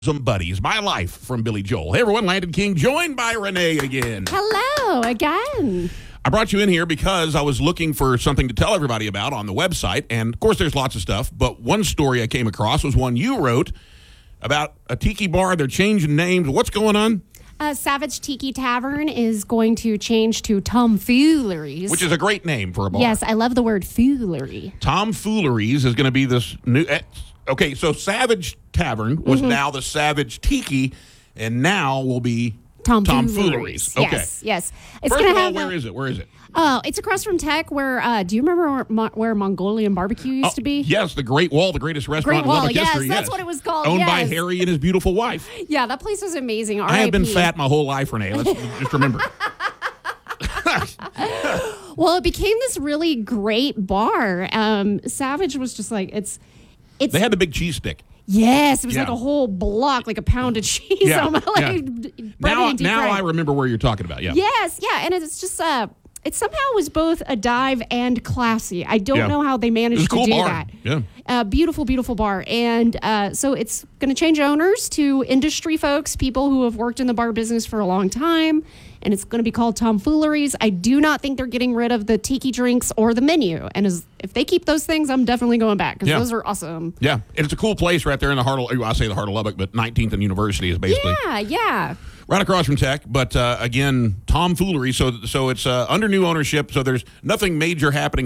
Some buddies, My Life from Billy Joel. Hey everyone, Landon King joined by Renee again. Hello again. I brought you in here because I was looking for something to tell everybody about on the website, and of course there's lots of stuff, but one story I came across was one you wrote about a tiki bar. They're changing names. What's going on? Savage Tiki Tavern is going to change to Tomfooleries. Which is a great name for a bar. Yes, I love the word foolery. Tomfooleries is going to be this new... Okay, so Savage Tavern was now the Savage Tiki, and now will be Tomfooleries. Okay. Yes. It's First of all, where is it? Oh, it's across from Tech. Where do you remember where Mongolian Barbecue used to be? Yes, the Great Wall, the greatest restaurant in Lubbock history. That's what it was called. Owned by Harry and his beautiful wife. Yeah, that place was amazing. I have been fat my whole life, Renee. Let's just remember. Well, it became this really great bar. Savage was just like it's. They had the big cheese stick. Yes, it was like a whole block, like a pound of cheese. Now I remember where you're talking about. Yeah. Yes, and it's just it somehow was both a dive and classy. I don't know how they managed to do that. Yeah. Beautiful, beautiful bar. And so it's going to change owners to industry folks, people who have worked in the bar business for a long time. And it's going to be called Tomfooleries. I do not think they're getting rid of the tiki drinks or the menu. And if they keep those things, I'm definitely going back because those are awesome. Yeah. And it's a cool place right there in the heart of, I say the heart of Lubbock, but 19th and University is basically. Yeah. Right across from Tech, but again, Tomfoolery. So it's under new ownership. So there's nothing major happening